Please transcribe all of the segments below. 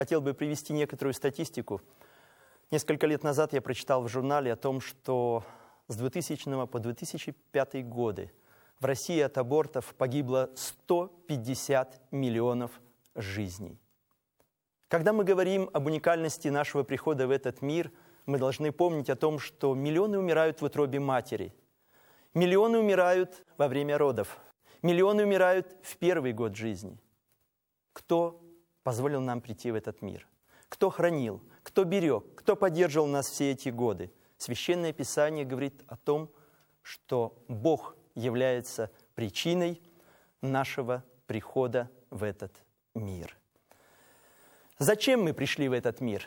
Хотел бы привести некоторую статистику. Несколько лет назад я прочитал в журнале о том, что с 2000 по 2005 годы в России от абортов погибло 150 миллионов жизней. Когда мы говорим об уникальности нашего прихода в этот мир, мы должны помнить о том, что миллионы умирают в утробе матери, миллионы умирают во время родов, миллионы умирают в первый год жизни. Кто позволил нам прийти в этот мир? Кто хранил? Кто берег? Кто поддерживал нас все эти годы? Священное Писание говорит о том, что Бог является причиной нашего прихода в этот мир. Зачем мы пришли в этот мир?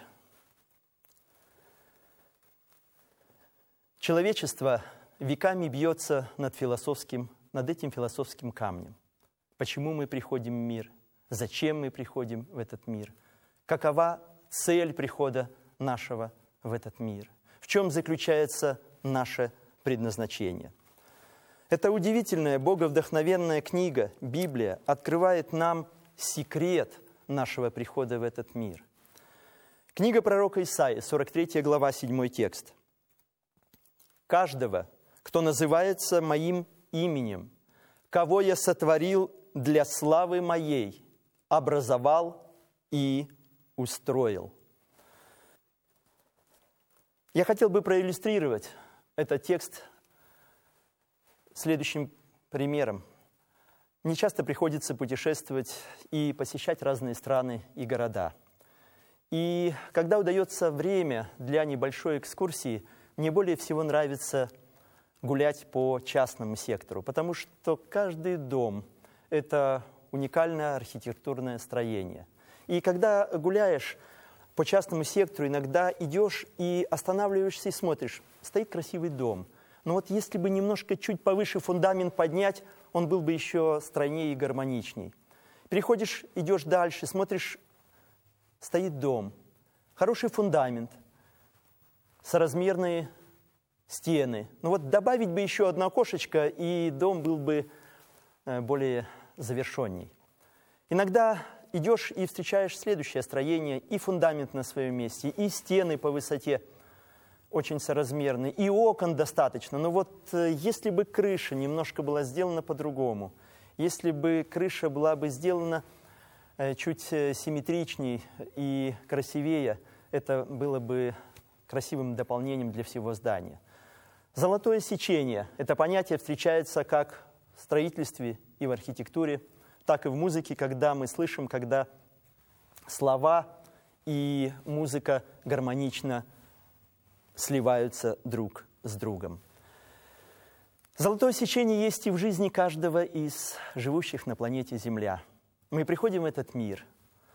Человечество веками бьется над этим философским камнем. Почему мы приходим в мир? Зачем мы приходим в этот мир? Какова цель прихода нашего в этот мир? В чем заключается наше предназначение? Эта удивительная, боговдохновенная книга, Библия, открывает нам секрет нашего прихода в этот мир. Книга пророка Исаии, 43 глава, 7 текст. «Каждого, кто называется моим именем, кого я сотворил для славы моей, образовал и устроил». Я хотел бы проиллюстрировать этот текст следующим примером. Не часто приходится путешествовать и посещать разные страны и города. И когда удается время для небольшой экскурсии, мне более всего нравится гулять по частному сектору, потому что каждый дом – это уникальное архитектурное строение. И когда гуляешь по частному сектору, иногда идешь и останавливаешься и смотришь, стоит красивый дом. Но вот если бы немножко чуть повыше фундамент поднять, он был бы еще стройнее и гармоничней. Переходишь, идешь дальше, смотришь, стоит дом, хороший фундамент, соразмерные стены. Ну вот добавить бы еще одно окошечко, и дом был бы более завершенней. Иногда идешь и встречаешь следующее строение, и фундамент на своем месте, и стены по высоте очень соразмерны, и окон достаточно. Но вот если бы крыша немножко была сделана по-другому, если бы крыша была бы сделана чуть симметричней и красивее, это было бы красивым дополнением для всего здания. Золотое сечение – это понятие встречается как в строительстве и в архитектуре, так и в музыке, когда мы слышим, когда слова и музыка гармонично сливаются друг с другом. Золотое сечение есть и в жизни каждого из живущих на планете Земля. Мы приходим в этот мир,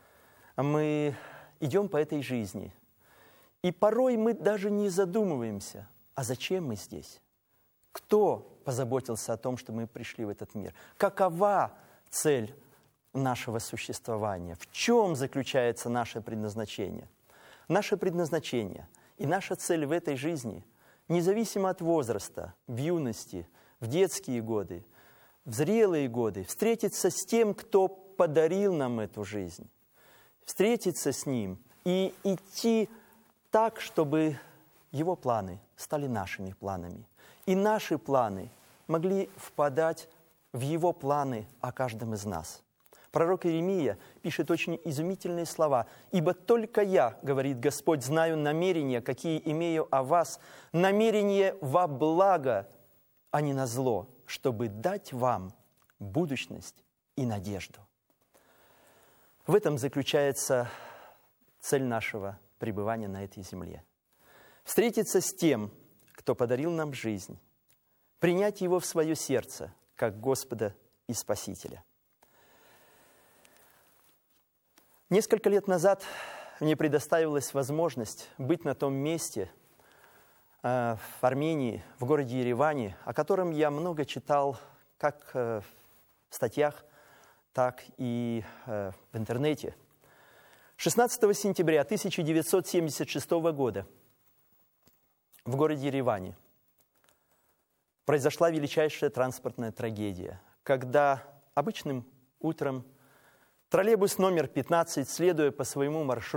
мы идем по этой жизни, и порой мы даже не задумываемся, а зачем мы здесь? Кто позаботился о том, что мы пришли в этот мир? Какова цель нашего существования? В чем заключается наше предназначение? Наше предназначение и наша цель в этой жизни, независимо от возраста, в юности, в детские годы, в зрелые годы, встретиться с тем, кто подарил нам эту жизнь, встретиться с Ним и идти так, чтобы Его планы стали нашими планами, и наши планы могли впадать в Его планы о каждом из нас. Пророк Иеремия пишет очень изумительные слова. «Ибо только я, — говорит Господь, — знаю намерения, какие имею о вас, намерения во благо, а не на зло, чтобы дать вам будущность и надежду». В этом заключается цель нашего пребывания на этой земле. Встретиться с тем, кто подарил нам жизнь, принять Его в свое сердце, как Господа и Спасителя. Несколько лет назад мне предоставилась возможность быть на том месте в Армении, в городе Ереване, о котором я много читал как в статьях, так и в интернете. 16 сентября 1976 года в городе Ереване произошла величайшая транспортная трагедия, когда обычным утром троллейбус номер 15, следуя по своему маршруту,